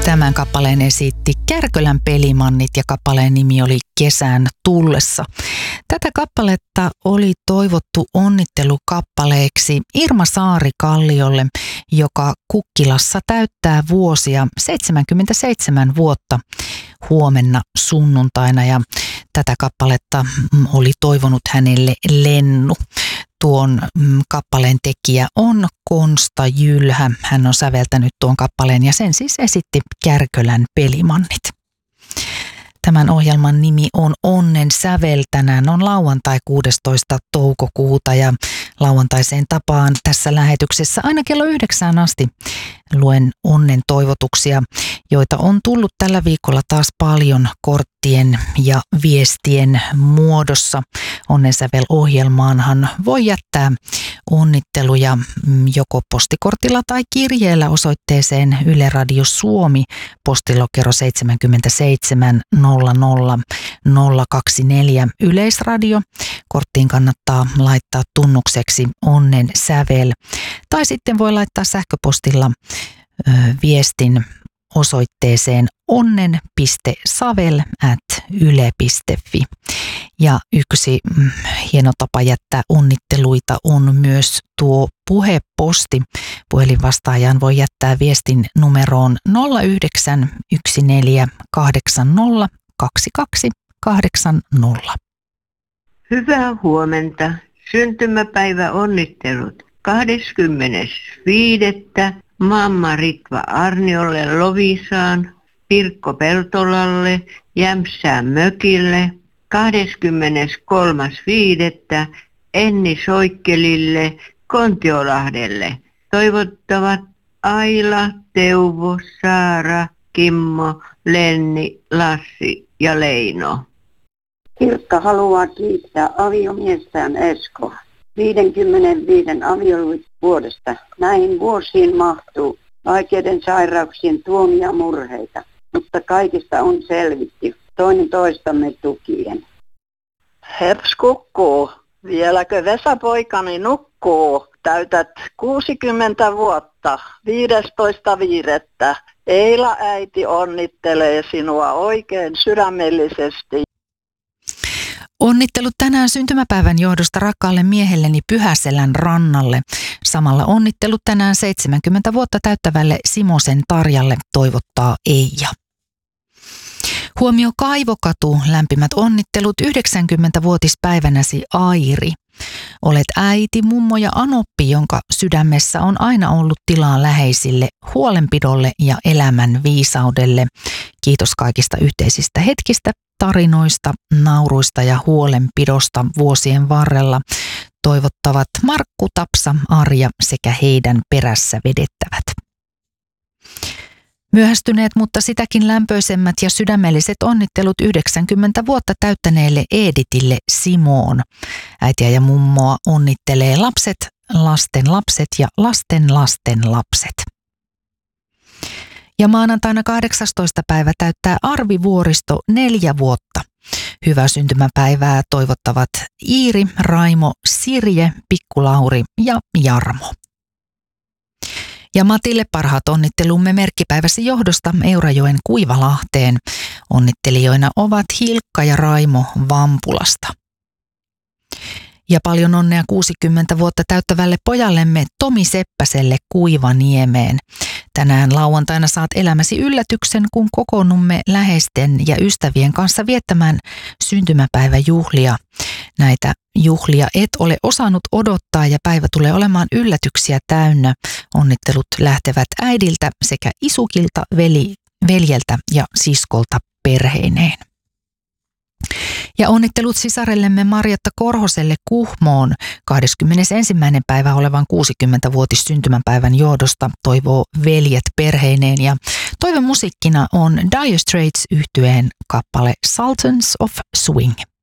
Tämän kappaleen esitti Kärkölän Pelimannit ja kappaleen nimi oli Kesän tullessa. Tätä kappaletta oli toivottu onnittelukappaleeksi Irma Saari-Kalliolle, joka Kukkilassa täyttää vuosia 77 vuotta huomenna sunnuntaina, ja tätä kappaletta oli toivonut hänelle Lennu. Tuon kappaleen tekijä on Konsta Jylhä. Hän on säveltänyt tuon kappaleen ja sen siis esitti Kärkölän Pelimannit. Tämän ohjelman nimi on Onnen sävel. Tänään on lauantai 16. toukokuuta ja lauantaiseen tapaan tässä lähetyksessä aina kello 9 asti luen onnen toivotuksia, joita on tullut tällä viikolla taas paljon korttien ja viestien muodossa. Onnen sävel-ohjelmaanhan voi jättää onnitteluja joko postikortilla tai kirjeellä osoitteeseen Yle Radio Suomi, postilokero 77 00 024 Yleisradio. Korttiin kannattaa laittaa tunnukseksi Onnen sävel. Tai sitten voi laittaa sähköpostilla viestin osoitteeseen onnen.savel@yle.fi. Ja yksi hieno tapa jättää onnitteluita on myös tuo puheposti. Puhelinvastaajaan voi jättää viestin numeroon 0914802280. Hyvää huomenta. Syntymäpäivä onnittelut. 25. Mamma Ritva Arniolle Lovisaan, Pirkko Peltolalle, Jämsään mökille. 23.5. Enni Soikkelille, Kontiolahdelle. Toivottavat Aila, Teuvo, Saara, Kimmo, Lenni, Lassi ja Leino. Ilkka haluaa kiittää aviomiestään Eskoa 55 avioliittovuodesta. Näihin vuosiin mahtuu vaikeiden sairauksien tuomia murheita, mutta kaikista on selvitty toinen toistamme tukien. Heps kukkuu, vieläkö Vesa-poikani nukkuu? Täytät 60 vuotta, 15.5. Eila äiti onnittelee sinua oikein sydämellisesti. Onnittelut tänään syntymäpäivän johdosta rakkaalle miehelleni Pyhäselän rannalle. Samalla onnittelut tänään 70 vuotta täyttävälle Simosen Tarjalle, toivottaa Eija. Huomio Kaivokatu, lämpimät onnittelut 90-vuotispäivänäsi Airi. Olet äiti, mummo ja anoppi, jonka sydämessä on aina ollut tilaa läheisille, huolenpidolle ja elämän viisaudelle. Kiitos kaikista yhteisistä hetkistä, tarinoista, nauruista ja huolenpidosta vuosien varrella. Toivottavat Markku, Tapsa, Arja sekä heidän perässä vedettävät. Myöhästyneet, mutta sitäkin lämpöisemmät ja sydämelliset onnittelut 90 vuotta täyttäneelle Editille Simoon. Äitiä ja mummoa onnittelee lapset, lasten lapset ja lasten lasten lapset. Ja maanantaina 18. päivä täyttää Arvi Vuoristo 4 vuotta. Hyvää syntymäpäivää toivottavat Iiri, Raimo, Sirje, Pikkulauri ja Jarmo. Ja Matille parhaat onnittelumme merkkipäiväsi johdosta Eurajoen Kuivalahteen. Onnittelijoina ovat Hilkka ja Raimo Vampulasta. Ja paljon onnea 60 vuotta täyttävälle pojallemme Tomi Seppäselle Kuivaniemeen. Tänään lauantaina saat elämäsi yllätyksen, kun kokoonnumme läheisten ja ystävien kanssa viettämään syntymäpäiväjuhlia. Näitä juhlia et ole osannut odottaa ja päivä tulee olemaan yllätyksiä täynnä. Onnittelut lähtevät äidiltä sekä isukilta, veljeltä ja siskolta perheineen. Ja onnittelut sisarellemme Marjatta Korhoselle Kuhmoon 21. päivä olevan 60-vuotis syntymäpäivän johdosta, toivoo veljet perheineen. Ja toivon musiikkina on Dire Straits -yhtyeen kappale Sultans of Swing.